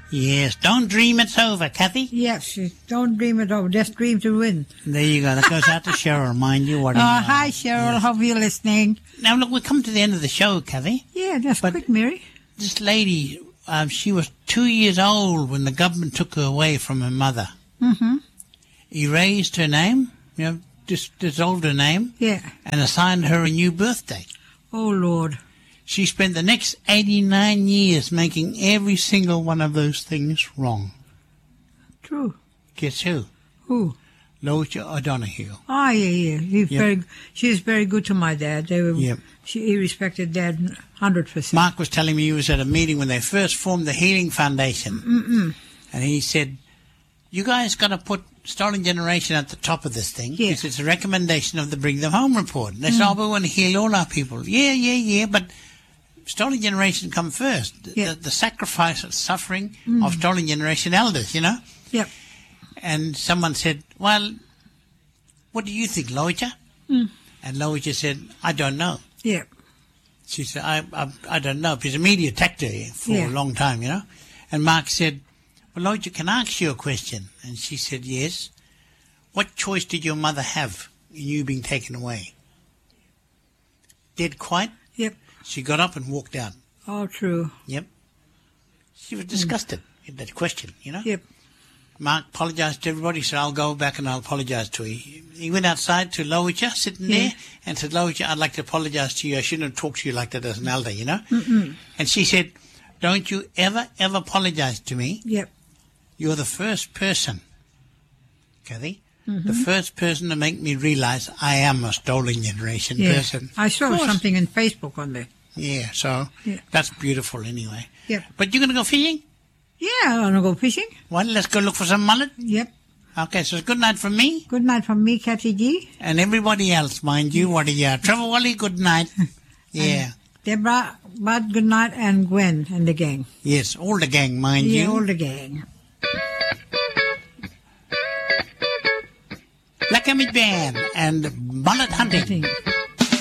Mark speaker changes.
Speaker 1: Yes, don't dream it's over, Kathy.
Speaker 2: Yes, don't dream it over. Just dream to win.
Speaker 1: There you go. That goes out to Cheryl, mind you.
Speaker 2: Hi, Cheryl.
Speaker 1: Yes.
Speaker 2: Hope you're listening.
Speaker 1: Now, look, we've come to the end of the show, Kathy.
Speaker 2: Yeah, just quick, Mary.
Speaker 1: This lady, she was 2 years old when the government took her away from her mother.
Speaker 2: Mm-hmm.
Speaker 1: Erased her name, dissolved her name.
Speaker 2: Yeah.
Speaker 1: And assigned her a new birthday.
Speaker 2: Oh, Lord.
Speaker 1: She spent the next 89 years making every single one of those things wrong.
Speaker 2: True.
Speaker 1: Guess who?
Speaker 2: Who?
Speaker 1: Loja O'Donoghue.
Speaker 2: Oh, yeah. She's very good to my dad. He respected Dad 100%.
Speaker 1: Mark was telling me he was at a meeting when they first formed the Healing Foundation.
Speaker 2: Mm-mm.
Speaker 1: And he said, you guys got to put Stolen Generation at the top of this thing.
Speaker 2: Yeah.
Speaker 1: Because it's a recommendation of the Bring Them Home report. And they said, we want to heal all our people. Yeah. But Stolen Generation come first.
Speaker 2: Yeah.
Speaker 1: The sacrifice and suffering of Stolen Generation elders, Yep. And someone said, well, what do you think, Loja? And Loja said, I don't know.
Speaker 2: Yeah.
Speaker 1: She said, I don't know, because the media attacked her for a long time, And Mark said, well, Loja, can I ask you a question? And she said, yes. What choice did your mother have in you being taken away? Dead quiet?
Speaker 2: Yep.
Speaker 1: She got up and walked out.
Speaker 2: Oh, true.
Speaker 1: Yep. She was disgusted at that question,
Speaker 2: Yep.
Speaker 1: Mark apologized to everybody. He said, I'll go back and I'll apologize to her. He went outside to Loja, sitting there, and said, Loja, I'd like to apologize to you. I shouldn't have talked to you like that as an elder,
Speaker 2: Mm-mm.
Speaker 1: And she said, don't you ever apologize to me.
Speaker 2: Yep.
Speaker 1: You're the first person, Kathy, the first person to make me realize I am a Stolen Generation person.
Speaker 2: I saw something in Facebook on there.
Speaker 1: Yeah, so that's beautiful anyway.
Speaker 2: Yep.
Speaker 1: But you're going to go fishing?
Speaker 2: Yeah, I want to go fishing.
Speaker 1: Well, let's go look for some mullet.
Speaker 2: Yep.
Speaker 1: Okay, so good night from me.
Speaker 2: Good night from me, Kathy G.
Speaker 1: And everybody else, mind you. What are you? Trevor Wally, good night. Yeah.
Speaker 2: Deborah, Bud, good night, and Gwen and the gang.
Speaker 1: Yes, all the gang, mind you.
Speaker 2: Yeah, all the gang.
Speaker 1: Black Emmett Band and mullet hunting.